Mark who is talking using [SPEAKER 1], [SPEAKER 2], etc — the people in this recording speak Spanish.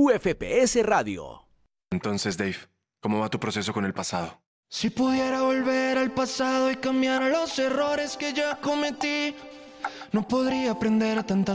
[SPEAKER 1] UFPS Radio.
[SPEAKER 2] Entonces, Dave, ¿cómo va tu proceso con el pasado?
[SPEAKER 3] Si pudiera volver al pasado y cambiar los errores que ya cometí, no podría aprender tantas